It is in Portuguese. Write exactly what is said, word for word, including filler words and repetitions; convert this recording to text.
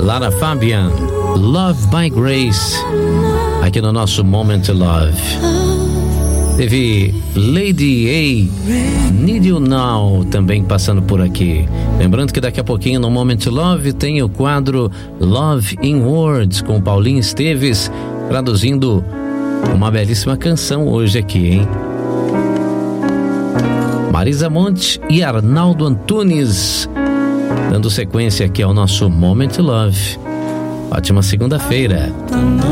Lara Fabian, Love by Grace, aqui no nosso Moment to Love. Teve Lady A, Need You Now, também passando por aqui. Lembrando que daqui a pouquinho no Moment to Love tem o quadro Love in Words com Paulinho Esteves, traduzindo uma belíssima canção hoje aqui, hein? Marisa Monte e Arnaldo Antunes, dando sequência aqui ao nosso Moment to Love. Ótima segunda-feira.